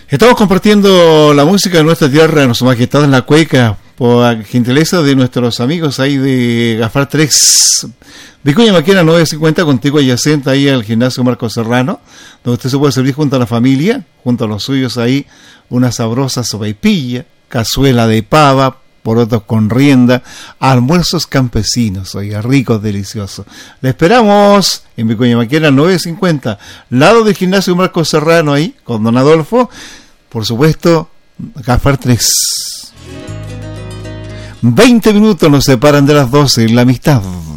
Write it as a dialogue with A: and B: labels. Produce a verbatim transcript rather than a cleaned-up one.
A: Estamos compartiendo la música de nuestra tierra, nuestra majestad en la cueca, por gentileza de nuestros amigos ahí de Gafar tres. Vicuña Maquena novecientos cincuenta, contigo adyacente ahí al gimnasio Marco Serrano, donde usted se puede servir junto a la familia, junto a los suyos ahí, una sabrosa sopaipilla, cazuela de pava, porotos con rienda, almuerzos campesinos, oiga, ricos, deliciosos. Le esperamos en Vicuña Maquena novecientos cincuenta, lado del gimnasio Marco Serrano ahí, con don Adolfo, por supuesto, Gafar tres. veinte minutos nos separan de las doce, la amistad.